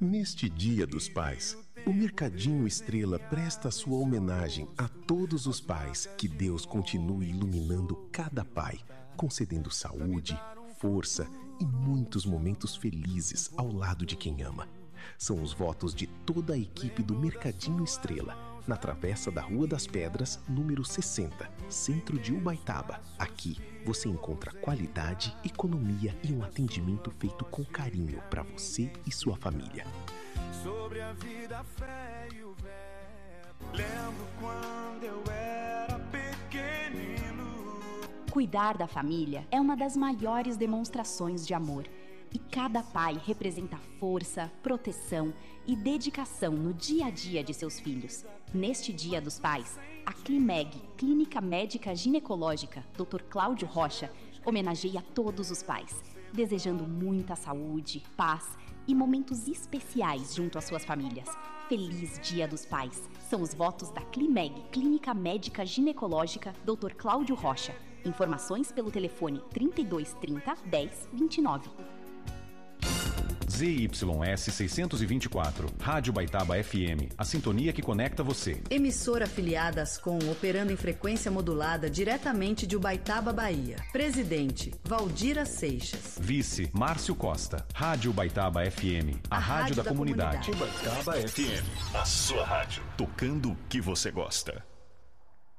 Neste Dia dos Pais, o Mercadinho Estrela presta sua homenagem a todos os pais. Que Deus continue iluminando cada pai, concedendo saúde, força e muitos momentos felizes ao lado de quem ama. São os votos de toda a equipe do Mercadinho Estrela, na travessa da Rua das Pedras, número 60, centro de Ubaitaba. Aqui você encontra qualidade, economia e um atendimento feito com carinho para você e sua família. Sobre a vida, a fé e o verbo. Lembro quando eu era pequenino. Cuidar da família é uma das maiores demonstrações de amor. E cada pai representa força, proteção e dedicação no dia a dia de seus filhos. Neste Dia dos Pais, a Climeg, Clínica Médica Ginecológica, Dr. Cláudio Rocha, homenageia todos os pais, desejando muita saúde, paz e momentos especiais junto às suas famílias. Feliz Dia dos Pais! São os votos da Climeg, Clínica Médica Ginecológica, Dr. Cláudio Rocha. Informações pelo telefone 3230 1029. ZYS 624, Rádio Ubaitaba FM, a sintonia que conecta você. Emissora afiliada Ascom, operando em frequência modulada diretamente de Ubaitaba, Bahia. Presidente, Valdira Seixas. Vice, Márcio Costa. Rádio Ubaitaba FM, a rádio da comunidade. Ubaitaba FM, a sua rádio. Tocando o que você gosta.